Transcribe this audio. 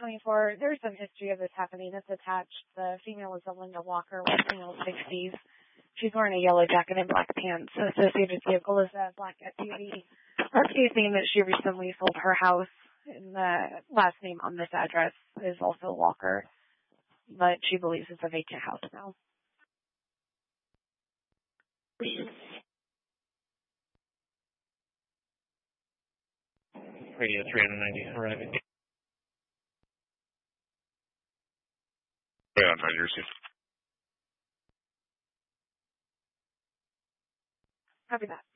24. There's some history of this happening. It's attached. The female is a Linda Walker, female 60s. She's wearing a yellow jacket and black pants. The associated vehicle is a black SUV. She's saying that she recently sold her house, and the last name on this address is also Walker, but she believes it's a vacant house now. Radio 390, arriving. Yeah, 9 years. Copy that.